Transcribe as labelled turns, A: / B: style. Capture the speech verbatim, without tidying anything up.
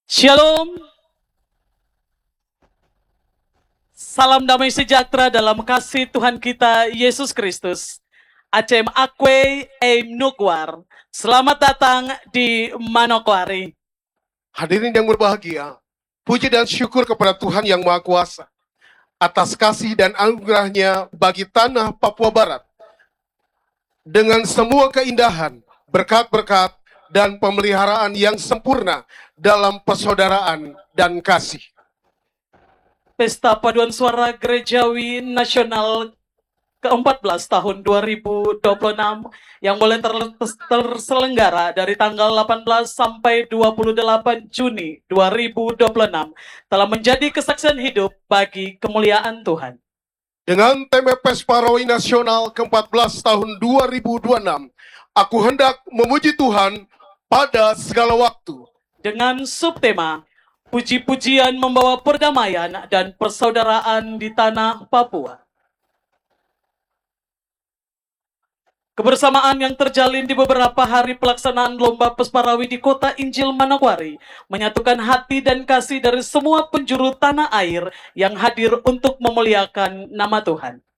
A: Shalom, salam damai sejahtera dalam kasih Tuhan kita Yesus Kristus. Acem Akwe Em Nukwar, selamat datang di Manokwari.
B: Hadirin yang berbahagia, puji dan syukur kepada Tuhan Yang Maha Kuasa atas kasih dan anugerahnya bagi tanah Papua Barat dengan semua keindahan, berkat-berkat, dan pemeliharaan yang sempurna dalam persaudaraan dan kasih.
A: Pesta Paduan Suara Gerejawi Nasional ke empat belas tahun dua ribu dua puluh enam yang mulai ter- terselenggara dari tanggal delapan belas sampai dua puluh delapan Juni dua ribu dua puluh enam telah menjadi kesaksian hidup bagi kemuliaan Tuhan.
B: Dengan tema Pesparowi Nasional ke empat belas tahun dua ribu dua puluh enam, aku hendak memuji Tuhan pada segala waktu.
A: Dengan subtema, puji-pujian membawa perdamaian dan persaudaraan di tanah Papua. Kebersamaan yang terjalin di beberapa hari pelaksanaan Lomba Pesparawi di Kota Injil Manokwari menyatukan hati dan kasih dari semua penjuru tanah air yang hadir untuk memuliakan nama Tuhan.